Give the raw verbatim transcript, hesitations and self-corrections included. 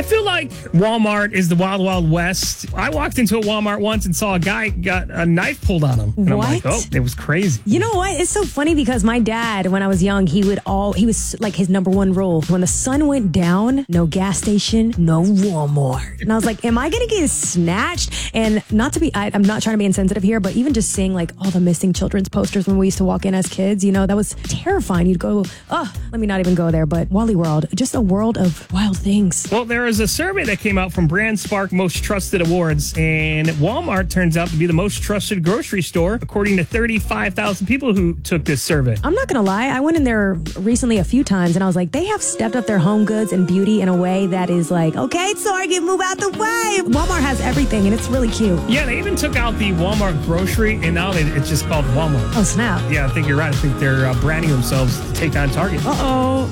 I feel like Walmart is the wild, wild west. I walked into a Walmart once and saw a guy got a knife pulled on him. And What? I'm like, oh, it was crazy. You know what? It's so funny because my dad, when I was young, he would all, he was like his number one rule. When the sun went down, no gas station, no Walmart. And I was like, am I going to get snatched? And not to be, I, I'm not trying to be insensitive here, but even just seeing like all the missing children's posters when we used to walk in as kids, you know, that was terrifying. You'd go, oh, let me not even go there. But Wally World, just a world of wild things. Well, there is a survey that came out from BrandSpark Most Trusted Awards, and Walmart turns out to be the most trusted grocery store, according to thirty-five thousand people who took this survey. I'm not going to lie. I went in there recently a few times, and I was like, they have stepped up their home goods and beauty in a way that is like, okay, Target, move out the way. Walmart has everything, and it's really cute. Yeah, they even took out the Walmart grocery, and now they, it's just called Walmart. Oh, snap. Yeah, I think you're right. I think they're uh, branding themselves to take on Target. Uh-oh.